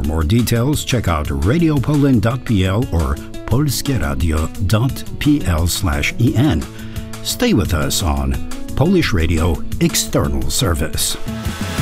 more details, check out radiopoland.pl or polskieradio.pl/en. Stay with us on Polish Radio External Service.